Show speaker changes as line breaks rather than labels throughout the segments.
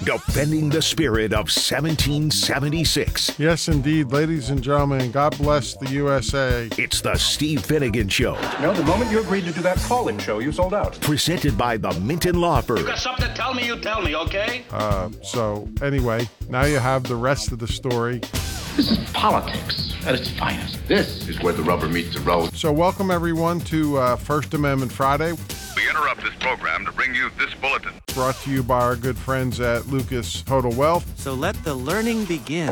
defending the spirit of 1776.
Yes, indeed, ladies and gentlemen, God bless the USA.
It's the Steve Finnegan Show.
No, the moment you agreed to do that call-in show, you sold out.
Presented by the Minton Law Firm.
You got something to tell me, you tell me, okay?
So, anyway, now you have the rest of the story.
This is politics at its finest. This is where the rubber meets the road.
So welcome, everyone, to First Amendment Friday.
We interrupt this program to bring you this bulletin.
Brought to you by our good friends at Lucas Total Wealth.
So let the learning begin.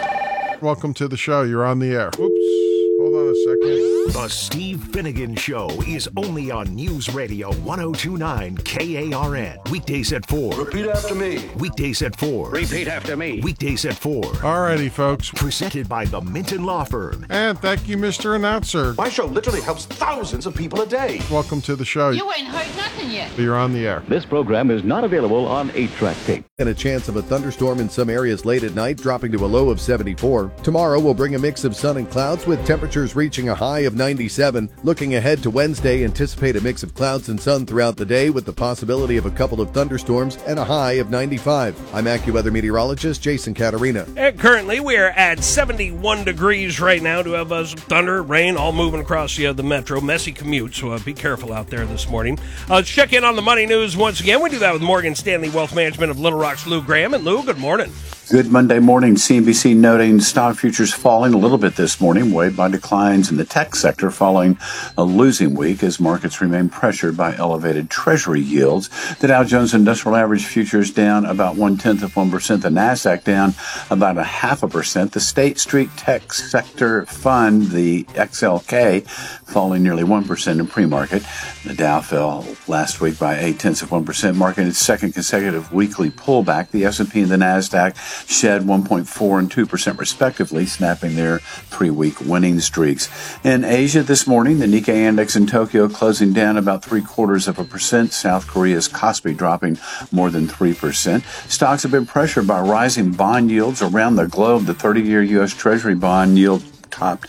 Welcome to the show. You're on the air. Oops. Hold on a second.
The Steve Finnegan Show is only on News Radio 1029 KARN. Weekdays at 4.
Repeat after me.
Weekdays at 4.
Repeat after me.
Weekdays at 4.
Alrighty, folks.
Presented by the Minton Law Firm.
And thank you, Mr. Announcer.
My show literally helps thousands of people a day.
Welcome to the show.
You ain't heard nothing yet.
You're on the air.
This program is not available on 8-track tape.
And a chance of a thunderstorm in some areas late at night, dropping to a low of 74. Tomorrow will bring a mix of sun and clouds with temperatures reaching a high of 97. Looking ahead to Wednesday, anticipate a mix of clouds and sun throughout the day with the possibility of a couple of thunderstorms and a high of 95. I'm AccuWeather meteorologist Jason Caterina.
And currently we are at 71 degrees right now. To have some thunder, rain, all moving across the metro. Messy commute, so be careful out there this morning. Let's check in on the money news once again. We do that with Morgan Stanley Wealth Management of Little Rock's Lou Graham. And Lou, good morning.
Good Monday morning. CNBC noting stock futures falling a little bit this morning, weighed by declines in the tech sector following a losing week as markets remain pressured by elevated Treasury yields. The Dow Jones Industrial Average futures down about 0.1%. The Nasdaq down about 0.5%. The State Street Tech Sector Fund, the XLK, falling nearly 1% in pre-market. The Dow fell last week by 0.8%, marking its second consecutive weekly pullback. The S&P and the Nasdaq shed 1.4% and 2% respectively, snapping their 3-week winning streaks. In Asia this morning, the Nikkei index in Tokyo closing down about 0.75%. South Korea's Kospi dropping more than 3%. Stocks have been pressured by rising bond yields around the globe. The 30-year U.S. Treasury bond yield topped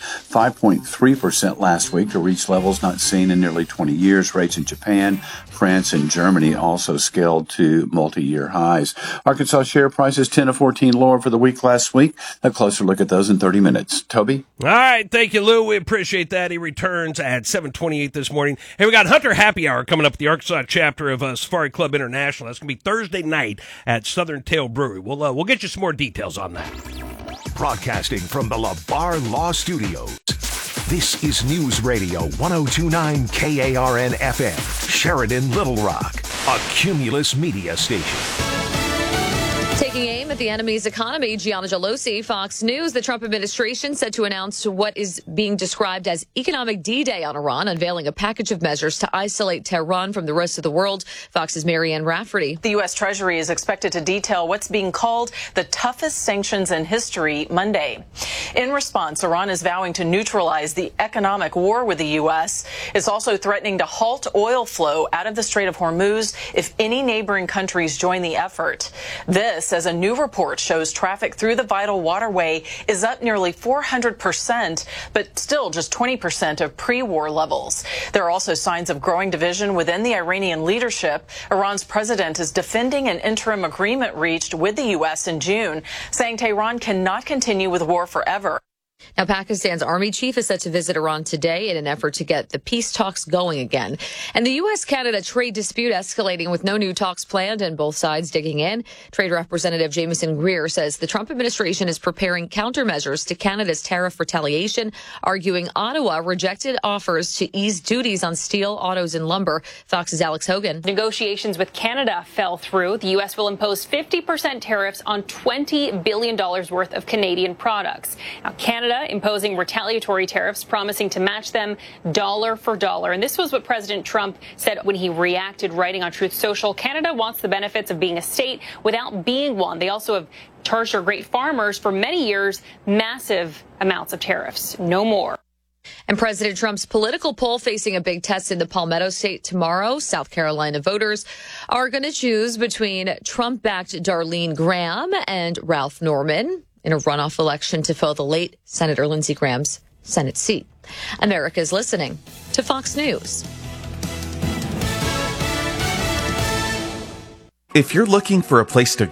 5.3% last week to reach levels not seen in nearly 20 years. Rates in Japan, France, and Germany also scaled to multi-year highs. Arkansas share prices 10 to 14 lower for the week last week. A closer look at those in 30 minutes. Toby?
All right. Thank you, Lou. We appreciate that. He returns at 7:28 this morning. Hey, we got Hunter Happy Hour coming up at the Arkansas chapter of Safari Club International. That's going to be Thursday night at Southern Tail Brewery. We'll get you some more details on that.
Broadcasting from the LeVar Law Studios. This is News Radio 1029 KARN FM, Sheridan, Little Rock, a Cumulus media station.
Taking aim at the enemy's economy, Gianna Gelosi, Fox News. The Trump administration set to announce what is being described as economic D-Day on Iran, unveiling a package of measures to isolate Tehran from the rest of the world. Fox's Marianne Rafferty.
The U.S. Treasury is expected to detail what's being called the toughest sanctions in history Monday. In response, Iran is vowing to neutralize the economic war with the U.S. It's also threatening to halt oil flow out of the Strait of Hormuz if any neighboring countries join the effort. This, as a new report shows, traffic through the vital waterway is up nearly 400%, but still just 20% of pre-war levels. There are also signs of growing division within the Iranian leadership. Iran's president is defending an interim agreement reached with the U.S. in June, saying Tehran cannot continue with war forever.
Now, Pakistan's army chief is set to visit Iran today in an effort to get the peace talks going again. And the U.S.-Canada trade dispute escalating with no new talks planned and both sides digging in. Trade Representative Jamieson Greer says the Trump administration is preparing countermeasures to Canada's tariff retaliation, arguing Ottawa rejected offers to ease duties on steel, autos, and lumber. Fox's Alex Hogan.
Negotiations with Canada fell through. The U.S. will impose 50% tariffs on $20 billion worth of Canadian products. Now, Canada imposing retaliatory tariffs, promising to match them dollar for dollar. And this was what President Trump said when he reacted, writing on Truth Social. Canada wants the benefits of being a state without being one. They also have charged our great farmers for many years massive amounts of tariffs. No more.
And President Trump's political poll facing a big test in the Palmetto State tomorrow. South Carolina voters are going to choose between Trump-backed Darlene Graham and Ralph Norman in a runoff election to fill the late Senator Lindsey Graham's Senate seat. America is listening to Fox News.
If you're looking for a place to